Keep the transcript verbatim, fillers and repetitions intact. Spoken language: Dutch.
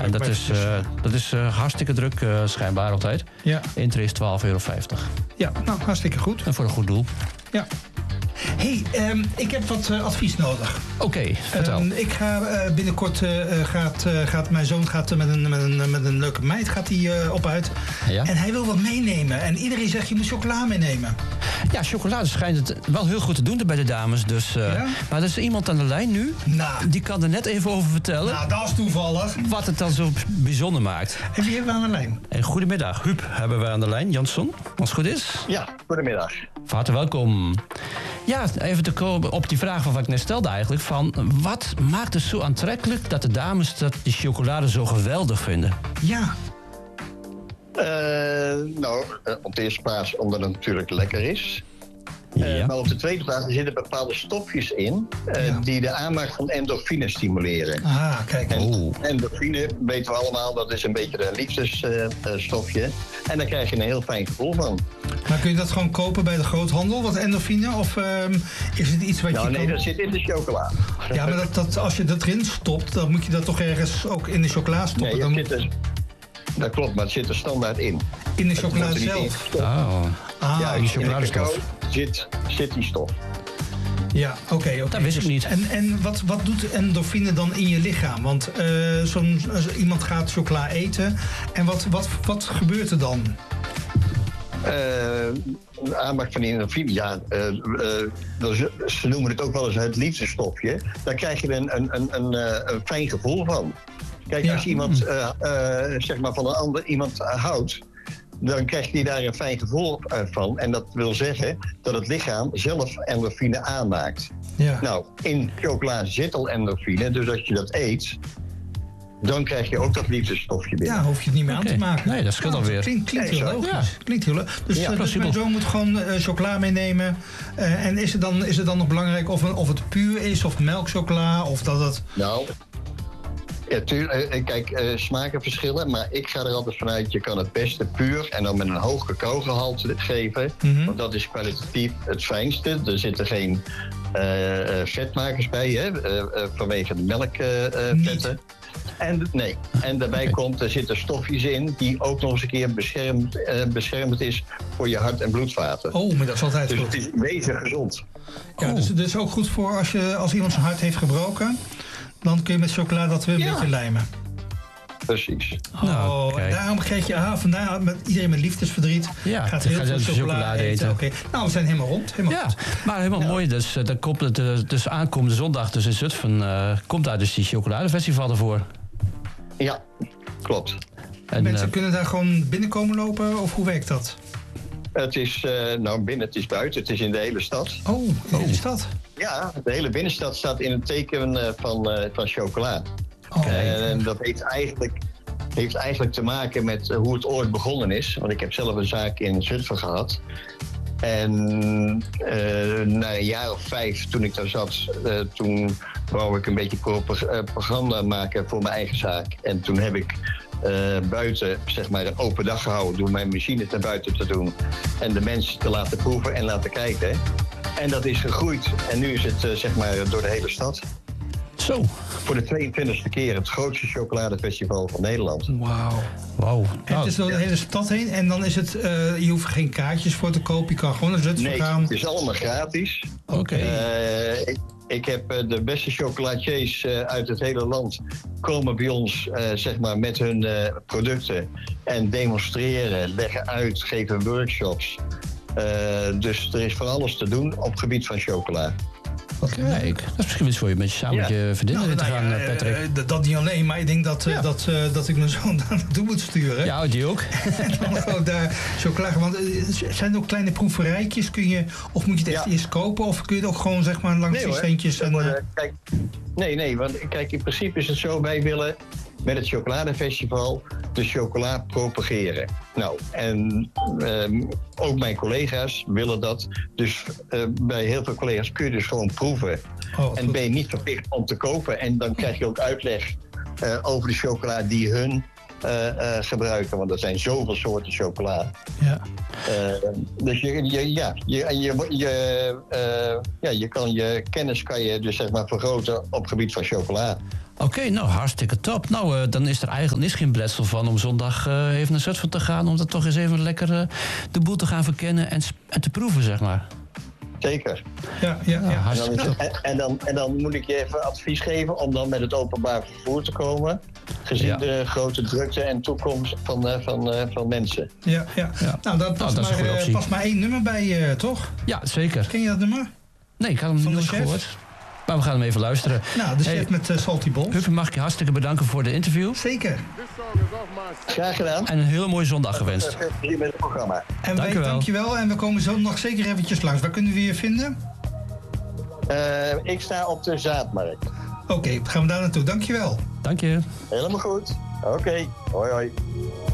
en dat is, uh, dat is uh, hartstikke druk uh, schijnbaar altijd. Ja. Inter is twaalf euro vijftig. Ja, nou, hartstikke goed. En voor een goed doel. Ja. Hé, hey, um, ik heb wat uh, advies nodig. Oké, okay, vertel. Um, ik ga uh, binnenkort, uh, gaat, uh, gaat mijn zoon gaat met, een, met, een, met een leuke meid gaat hij, uh, op uit. Ja? En hij wil wat meenemen. En iedereen zegt, je moet chocola meenemen. Ja, chocolade schijnt het wel heel goed te doen bij de dames. Dus, uh, ja? Maar er is iemand aan de lijn nu. Nou. Die kan er net even over vertellen. Nou, dat is toevallig. Wat het dan zo bijzonder maakt. En wie hebben we aan de lijn? En goedemiddag. Huub hebben we aan de lijn. Jansson, als het goed is. Ja, goedemiddag. Van harte welkom. Ja, even te komen op die vraag van wat ik net stelde eigenlijk. Van, wat maakt het zo aantrekkelijk dat de dames dat die chocolade zo geweldig vinden? Ja. Uh, nou, uh, op de eerste plaats omdat het natuurlijk lekker is. Uh, ja. Maar op de tweede plaats er zitten bepaalde stofjes in uh, ja. die de aanmaak van endorfine stimuleren. Ah, kijk. En oh. endorfine, weten we allemaal, dat is een beetje een liefdesstofje. Uh, en daar krijg je een heel fijn gevoel van. Maar kun je dat gewoon kopen bij de groothandel, wat endorfine? Of um, is het iets wat nou, je nee, kan... dat zit in de chocola. Ja, maar dat, dat, als je dat erin stopt, dan moet je dat toch ergens ook in de chocola stoppen? Nee, dan... zit er, dat klopt, maar het zit er standaard in. In de chocola zelf? Oh. Ah, ja, in de chocoladestof. Zit, zit die stof. Ja, oké. Okay, okay. Dat wist ik niet. En, en wat, wat doet endorfine dan in je lichaam? Want uh, zo'n, iemand gaat chocola eten. En wat, wat, wat gebeurt er dan? Uh, de aanmaak van endorfine, ja, uh, uh, ze noemen het ook wel eens het liefdesstofje. Daar krijg je een, een, een, een, een fijn gevoel van. Kijk, ja. als iemand uh, uh, zeg maar van een ander iemand houdt, dan krijg je daar een fijn gevoel van. En dat wil zeggen dat het lichaam zelf endorfine aanmaakt. Ja. Nou, in chocola zit al endorfine, dus als je dat eet, dan krijg je ook dat liefdesstofje binnen. Ja, hoef je het niet meer okay. aan te maken. Nee, dat scheelt nou, alweer. Klinkt, klinkt nee, heel logisch. Ja. Klinkt heel leuk. Dus, ja, uh, dus mijn zoon moet gewoon uh, chocola meenemen. Uh, en is het, dan, is het dan nog belangrijk of, of het puur is, of melkchocola, of dat het... Nou... Ja, tuurlijk. Kijk, uh, smaken verschillen, maar ik ga er altijd vanuit, je kan het beste puur en dan met een hoog cacaogehalte geven. Mm-hmm. Want dat is kwalitatief het fijnste. Er zitten geen uh, vetmakers bij, hè, uh, uh, vanwege de melkvetten. Uh, en, nee. en daarbij okay. komt, er zitten stofjes in die ook nog eens een keer beschermd, uh, beschermd is voor je hart- en bloedvaten. Oh, maar dat is altijd dus goed. Dus het is wezen gezond. Ja, oh. dus het is ook goed voor als, je, als iemand zijn hart heeft gebroken. Dan kun je met chocola dat weer een ja. beetje lijmen. Precies. Oh, nou, okay. daarom krijg je, ah, vandaar met iedereen met liefdesverdriet ja, gaat heel veel chocolade, chocolade eten. eten. Okay. Nou, we zijn helemaal rond. Helemaal ja, goed. maar helemaal ja. mooi. Dus dan komt het uh, dus aankomende zondag dus in Zutphen uh, komt daar dus die chocoladefestival ervoor. Ja, klopt. En, mensen uh, kunnen daar gewoon binnenkomen lopen of hoe werkt dat? Het is, uh, nou binnen, het is buiten, het is in de hele stad. Oh, in de oh. hele stad? Ja, de hele binnenstad staat in het teken uh, van, uh, van chocola. Oh, uh, en dat heeft eigenlijk, heeft eigenlijk te maken met uh, hoe het ooit begonnen is. Want ik heb zelf een zaak in Zutphen gehad. En uh, na een jaar of vijf, toen ik daar zat, uh, toen wou ik een beetje propaganda maken voor mijn eigen zaak. En toen heb ik uh, buiten, zeg maar, een open dag gehouden door mijn machines naar buiten te doen. En de mensen te laten proeven en laten kijken. En dat is gegroeid. En nu is het, uh, zeg maar, door de hele stad. Zo. Voor de tweeëntwintigste keer het grootste chocoladefestival van Nederland. Wauw. Wow. En het is door de hele stad heen en dan is het, uh, je hoeft geen kaartjes voor te kopen, je kan gewoon naar Zutphen nee, gaan. Het is allemaal gratis. Oké. Okay. Uh, ik, ik heb uh, de beste chocolatiers uh, uit het hele land komen bij ons, uh, zeg maar, met hun uh, producten en demonstreren, leggen uit, geven workshops. Uh, dus er is van alles te doen op het gebied van chocola. Kijk, dat is misschien iets voor je met je samen ja. met je vriendinnen nou, te gaan, nou ja, Patrick. Uh, dat niet alleen, maar ik denk dat, uh, ja. dat, uh, dat ik mijn zoon daar naartoe moet sturen. Ja, die ook. En dan gewoon daar chocola. Want uh, zijn er ook kleine proeverijtjes? Kun je, of moet je het echt ja. eerst kopen? Of kun je het ook gewoon, zeg maar, langs nee, die steentjes? En, uh... kijk, nee, nee, want kijk, in principe is het zo, wij willen met het chocoladefestival de chocola propageren. Nou, en um, ook mijn collega's willen dat. Dus uh, bij heel veel collega's kun je dus gewoon proeven. Oh, en ben je niet verplicht om te kopen. En dan krijg je ook uitleg uh, over de chocola die hun uh, uh, gebruiken. Want er zijn zoveel soorten chocola. Ja. Uh, dus je, je, ja, je, je, je, uh, ja, je kan je kennis kan je dus zeg maar vergroten op het gebied van chocola. Oké, okay, nou hartstikke top. Nou, uh, dan is er eigenlijk niks geen bletsel van om zondag uh, even naar Zutphen te gaan... om dat toch eens even lekker uh, de boel te gaan verkennen en, en te proeven, zeg maar. Zeker. Ja, ja, ja. ja en, dan het, en, en, dan, en dan moet ik je even advies geven om dan met het openbaar vervoer te komen. Gezien ja. de grote drukte en toekomst van, uh, van, uh, van mensen. Ja, ja. ja. Nou, daar past, nou, maar, uh, past maar één nummer bij, uh, toch? Ja, zeker. Ken je dat nummer? Nee, ik had hem nooit gehoord. Maar we gaan hem even luisteren. Nou, de chef hey, met uh, Salty Balls. Huppie, mag ik je hartstikke bedanken voor de interview. Zeker. Graag gedaan. En een hele mooie zondag gewenst. Hier met het programma. En wij, dankjewel. En we komen zo nog zeker eventjes langs. Waar kunnen we je vinden? Uh, ik sta op de Zaadmarkt. Oké, okay, gaan we daar naartoe. Dankjewel. Dank je. Helemaal goed. Oké. Okay. Hoi hoi.